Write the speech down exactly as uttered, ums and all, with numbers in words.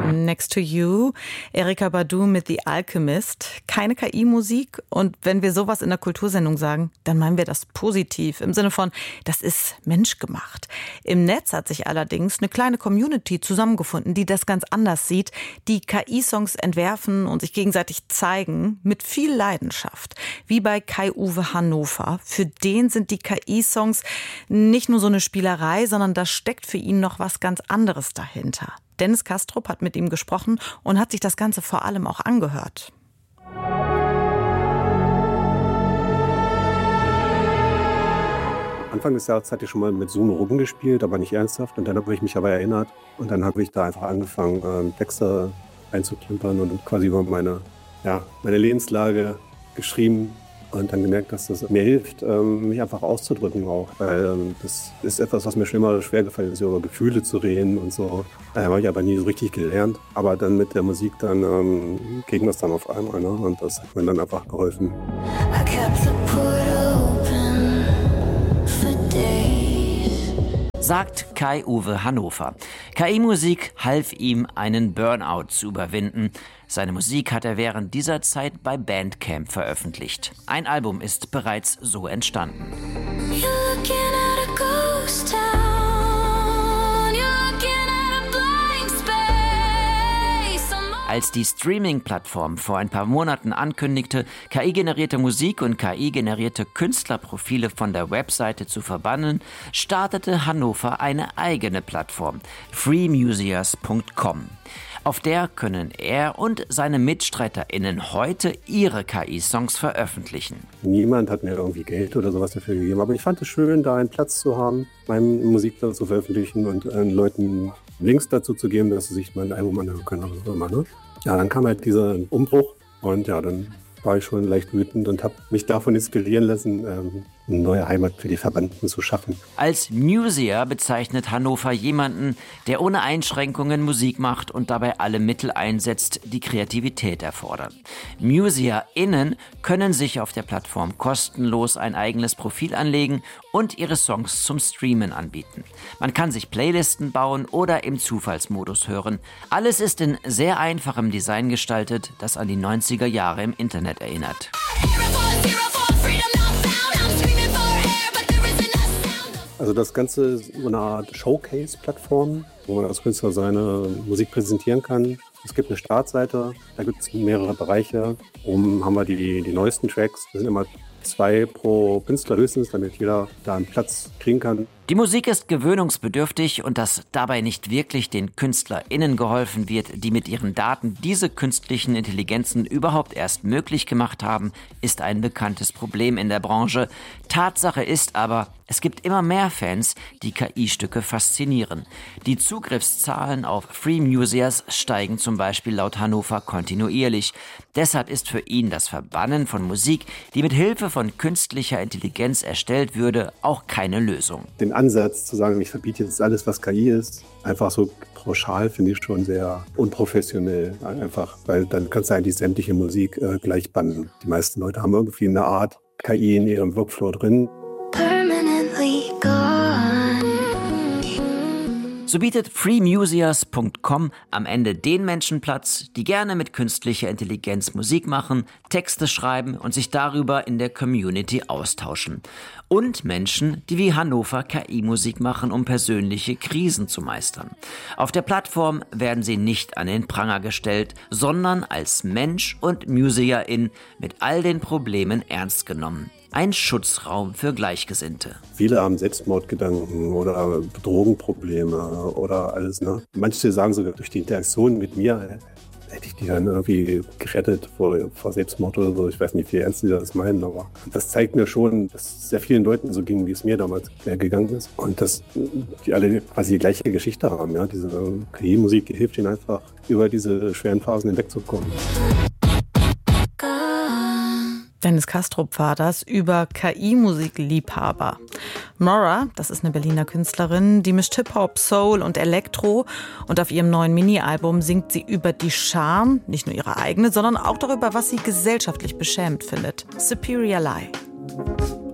Next to You, Erykah Badu mit The Alchemist. Keine K I-Musik. Und wenn wir sowas in der Kultursendung sagen, dann meinen wir das positiv. Im Sinne von, das ist menschgemacht. Im Netz hat sich allerdings eine kleine Community zusammengefunden, die das ganz anders sieht, die K I-Songs entwerfen und sich gegenseitig zeigen, mit viel Leidenschaft. Wie bei Kai-Uwe Hannover. Für den sind die K I-Songs nicht nur so eine Spielerei, sondern da steckt für ihn noch was ganz anderes dahinter. Dennis Kastrup hat mit ihm gesprochen und hat sich das Ganze vor allem auch angehört. Anfang des Jahres hatte ich schon mal mit Suno rumgespielt, aber nicht ernsthaft. Und dann habe ich mich aber erinnert. Und dann habe ich da einfach angefangen, ähm, Texte einzuklimpern und quasi über meine, ja, meine Lebenslage geschrieben. Und dann gemerkt, dass das mir hilft, ähm, mich einfach auszudrücken auch. Weil ähm, das ist etwas, was mir schon immer schwer gefallen ist, über Gefühle zu reden und so. Da habe ich aber nie so richtig gelernt. Aber dann mit der Musik, dann ähm, ging das dann auf einmal. Ne? Und das hat mir dann einfach geholfen. Sagt Kai-Uwe Hannover. K I-Musik half ihm, einen Burnout zu überwinden. Seine Musik hat er während dieser Zeit bei Bandcamp veröffentlicht. Ein Album ist bereits so entstanden. Als die Streaming-Plattform vor ein paar Monaten ankündigte, K I-generierte Musik und K I-generierte Künstlerprofile von der Webseite zu verbannen, startete Hannover eine eigene Plattform, free museas punkt com. Auf der können er und seine MitstreiterInnen heute ihre K I-Songs veröffentlichen. Niemand hat mir irgendwie Geld oder sowas dafür gegeben, aber ich fand es schön, da einen Platz zu haben, meine Musik da zu veröffentlichen und äh, Leuten Links dazu zu geben, dass sie sich mein Album anhören können oder so immer, ne? Ja, dann kam halt dieser Umbruch und ja, dann war ich schon leicht wütend und habe mich davon inspirieren lassen, ähm, eine neue Heimat für die Verbannten zu schaffen. Als Museer bezeichnet Hannover jemanden, der ohne Einschränkungen Musik macht und dabei alle Mittel einsetzt, die Kreativität erfordern. MuseerInnen können sich auf der Plattform kostenlos ein eigenes Profil anlegen und ihre Songs zum Streamen anbieten. Man kann sich Playlisten bauen oder im Zufallsmodus hören. Alles ist in sehr einfachem Design gestaltet, das an die neunziger Jahre im Internet erinnert. Also das Ganze ist so eine Art Showcase-Plattform, wo man als Künstler seine Musik präsentieren kann. Es gibt eine Startseite, da gibt es mehrere Bereiche. Oben haben wir die, die neuesten Tracks. Das sind immer zwei pro Künstler höchstens, damit jeder da einen Platz kriegen kann. Die Musik ist gewöhnungsbedürftig und dass dabei nicht wirklich den KünstlerInnen geholfen wird, die mit ihren Daten diese künstlichen Intelligenzen überhaupt erst möglich gemacht haben, ist ein bekanntes Problem in der Branche. Tatsache ist aber, es gibt immer mehr Fans, die K I-Stücke faszinieren. Die Zugriffszahlen auf Free Museas steigen zum Beispiel laut Hannover kontinuierlich. Deshalb ist für ihn das Verbannen von Musik, die mit Hilfe von künstlicher Intelligenz erstellt würde, auch keine Lösung. Den Ansatz zu sagen, ich verbiete jetzt alles, was K I ist, einfach so pauschal, finde ich schon sehr unprofessionell. Einfach, weil dann kannst du eigentlich sämtliche Musik äh, gleich bannen. Die meisten Leute haben irgendwie eine Art K I in ihrem Workflow drin. Permanently gone. So bietet free museas punkt com am Ende den Menschen Platz, die gerne mit künstlicher Intelligenz Musik machen, Texte schreiben und sich darüber in der Community austauschen. Und Menschen, die wie Hannover K I-Musik machen, um persönliche Krisen zu meistern. Auf der Plattform werden sie nicht an den Pranger gestellt, sondern als Mensch und Museerin mit all den Problemen ernst genommen. Ein Schutzraum für Gleichgesinnte. Viele haben Selbstmordgedanken oder Drogenprobleme oder alles. Ne? Manche sagen sogar, durch die Interaktion mit mir hätte ich die dann irgendwie gerettet vor, vor Selbstmord oder so. Ich weiß nicht, wie ernst die das meinen, aber das zeigt mir schon, dass es sehr vielen Leuten so ging, wie es mir damals gegangen ist. Und dass die alle quasi die gleiche Geschichte haben. Ja? Diese K I-Musik hilft ihnen einfach, über diese schweren Phasen hinwegzukommen. Dennis Kastrup war das über K I-Musikliebhaber. Mora, das ist eine Berliner Künstlerin, die mischt Hip-Hop, Soul und Elektro. Und auf ihrem neuen Mini-Album singt sie über die Scham, nicht nur ihre eigene, sondern auch darüber, was sie gesellschaftlich beschämend findet. Superior Lie.